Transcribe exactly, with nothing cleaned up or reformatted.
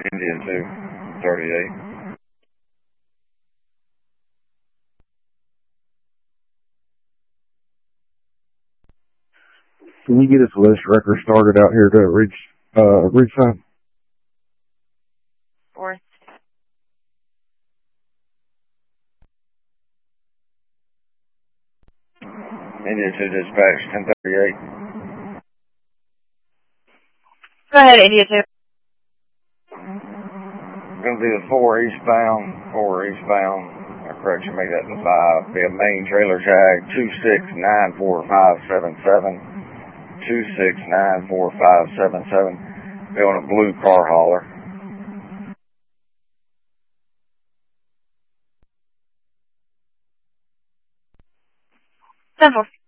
Indian two, thirty-eight. Can you get us a list record started out here to reach, uh, reach sign? Fourth. Indian two dispatch, ten thirty-eight. Go ahead, India two. Gonna be the four eastbound, four eastbound. Or correction, make that the five. Be a main trailer tag, two six nine four five seven seven. two six nine four five seven seven. Be on a blue car hauler. Simple.